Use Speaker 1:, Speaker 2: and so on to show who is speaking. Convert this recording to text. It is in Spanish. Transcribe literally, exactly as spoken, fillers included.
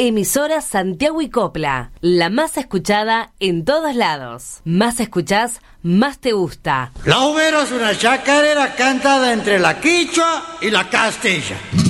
Speaker 1: Emisora Santiago y Copla, la más escuchada en todos lados. Más escuchás, más te gusta.
Speaker 2: La Ubera es una chacarera cantada entre la quichua y la castilla.